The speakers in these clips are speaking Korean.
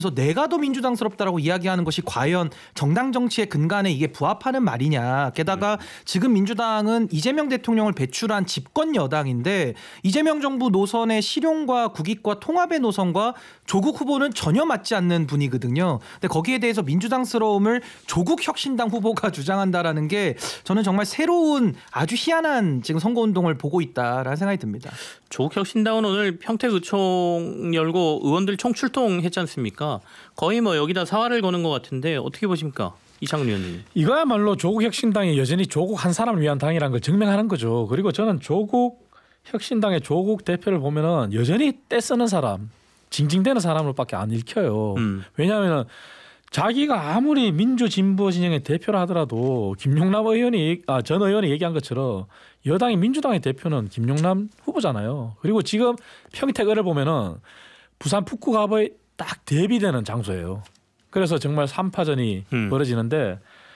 그래서 내가 더 민주당스럽다라고 이야기하는 것이 과연 정당 정치의 근간에 이게 부합하는 말이냐. 게다가 지금 민주당은 이재명 대통령을 배출한 집권 여당인데 이재명 정부 노선의 실용과 국익과 통합의 노선과 조국 후보는 전혀 맞지 않는 분이거든요. 근데 거기에 대해서 민주당스러움을 조국 혁신당 후보가 주장한다라는 게 저는 정말 새로운 아주 희한한 지금 선거운동을 보고 있다라는 생각이 듭니다. 조국 혁신당은 오늘 평택의총 열고 의원들 총출동했지 않습니까? 거의 뭐 여기다 사활을 거는 것 같은데 어떻게 보십니까? 이창훈 의원님. 이거야말로 조국 혁신당이 여전히 조국 한 사람을 위한 당이라는 걸 증명하는 거죠. 그리고 저는 조국 혁신당의 조국 대표를 보면은 여전히 떼쓰는 사람, 징징대는 사람으로밖에 안 읽혀요. 왜냐하면 자기가 아무리 민주진보 진영의 대표라 하더라도 김용남 의원이 전 의원이 얘기한 것처럼 여당의 민주당의 대표는 김용남 후보잖아요. 그리고 지금 평택을 보면은 부산 북구갑의 딱 대비되는 장소예요. 그래서 정말 3파전이 벌어지는데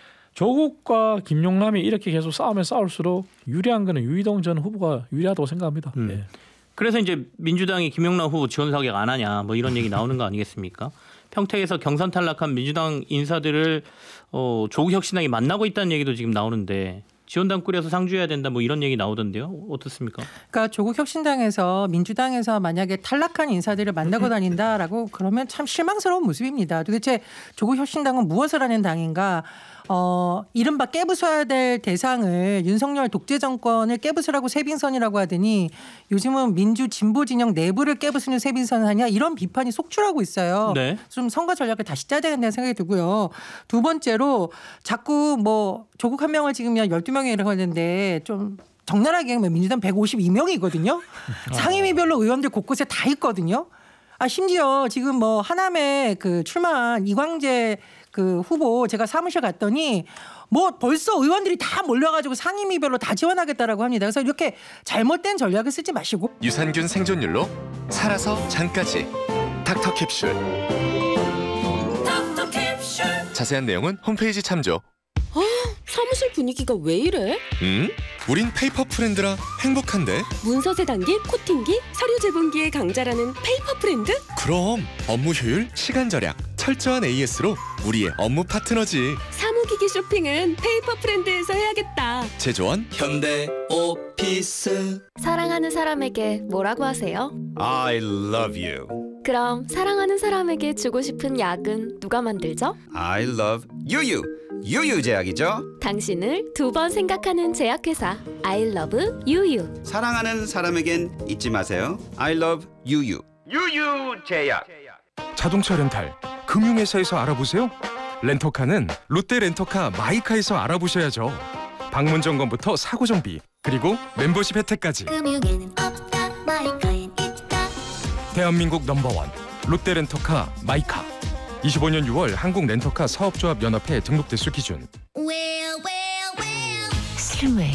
조국과 김용남이 이렇게 계속 싸우면 싸울수록 유리한 거는 유이동 전 후보가 유리하다고 생각합니다. 네. 그래서 이제 민주당이 김용남 후보 지원 사격 안 하냐 뭐 이런 얘기 나오는 거 아니겠습니까? 평택에서 경선 탈락한 민주당 인사들을 조국 혁신당이 만나고 있다는 얘기도 지금 나오는데 지원당 꾸려서 상주해야 된다 뭐 이런 얘기 나오던데요. 어떻습니까? 그러니까 조국 혁신당에서 민주당에서 만약에 탈락한 인사들을 만나고 다닌다라고 그러면 참 실망스러운 모습입니다. 도대체 조국 혁신당은 무엇을 하는 당인가? 이른바 깨부숴야 될 대상을 윤석열 독재 정권을 깨부수라고 새빙선이라고 하더니 요즘은 민주 진보 진영 내부를 깨부수는 새빙선을 하냐 이런 비판이 속출하고 있어요. 네. 좀 선거 전략을 다시 짜야 된다는 생각이 들고요. 두 번째로 자꾸 뭐 조국 한 명을 지금 12명이라고 하는데 좀 적나라하게 하면 민주당 152명이거든요. 상임위별로 의원들 곳곳에 다 있거든요. 심지어 지금 뭐 하남에 그 출마한 이광재 그 후보 제가 사무실 갔더니 뭐 벌써 의원들이 다 몰려가지고 상임위별로 다 지원하겠다라고 합니다. 그래서 이렇게 잘못된 전략을 쓰지 마시고 유산균 생존율로 살아서 잔까지 닥터캡슐. 자세한 내용은 홈페이지 참조. 사무실 분위기가 왜 이래? 우린 페이퍼 프렌드라 행복한데. 문서 세단기, 코팅기, 서류 제본기의 강자라는 페이퍼 프렌드? 그럼 업무 효율, 시간 절약, 철저한 AS로 우리의 업무 파트너지. 사무기기 쇼핑은 페이퍼 프렌드에서 해야겠다. 제조원 현대 오피스. 사랑하는 사람에게 뭐라고 하세요? I love you. 그럼 사랑하는 사람에게 주고 싶은 약은 누가 만들죠? I love 유유. 유유 제약이죠. 당신을 두 번 생각하는 제약회사 I love 유유. 사랑하는 사람에겐 잊지 마세요. I love 유유. 유유 제약. 자동차 렌탈, 금융회사에서 알아보세요. 렌터카는 롯데 렌터카 마이카에서 알아보셔야죠. 방문 점검부터 사고 정비, 그리고 멤버십 혜택까지. 금융에는 없다, 마이카엔 있다. 대한민국 넘버원 롯데 렌터카 마이카. 25년 6월 한국 렌터카 사업조합 연합회 등록 대수 기준. 슬림웨이.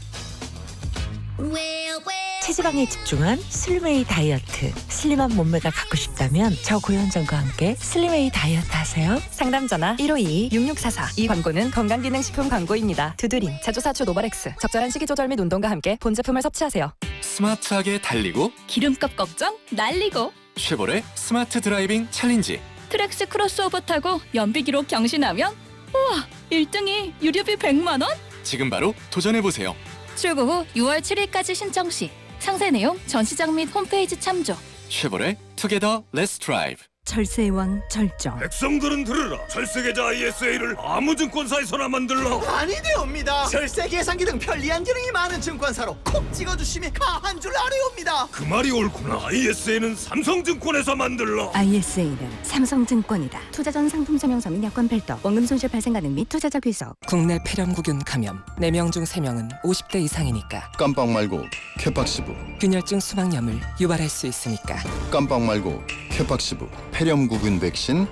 체지방에 집중한 슬림웨이 다이어트. 슬림한 몸매가 갖고 싶다면 저고현정과 함께 슬림웨이 다이어트 하세요. 상담 전화 152-6644. 이 광고는 건강기능식품 광고입니다. 두드림, 제조사추 노바렉스. 적절한 식이 조절 및 운동과 함께 본 제품을 섭취하세요. 스마트하게 달리고 기름값 걱정 날리고. 쉐보레 스마트 드라이빙 챌린지. 트랙스 크로스오버 타고 연비기록 경신하면 우와 1등이 유료비 100만 원? 지금 바로 도전해보세요. 출고 후 6월 7일까지 신청 시 상세 내용 전시장 및 홈페이지 참조. 쉐보레 투게더 렛츠 드라이브. 절세의 왕 절정. 백성들은 들으라. 절세계좌 ISA를 아무 증권사에서나 만들라. 아니되옵니다. 절세 계산기 등 편리한 기능이 많은 증권사로 콕 찍어주심이 가한 줄 아뢰옵니다. 그 말이 옳구나. ISA는 삼성증권에서 만들라. ISA는 삼성증권이다. 투자 전 상품 설명서 및 여건 별도. 원금 손실 발생 가능 및 투자자 귀속. 국내 폐렴구균 감염 4명 중 3명은 50대 이상이니까. 깜빡 말고 쾌박시부. 균열증 수막염을 유발할 수 있으니까. 깜빡 말고 쾌박시부. 폐렴구균 백신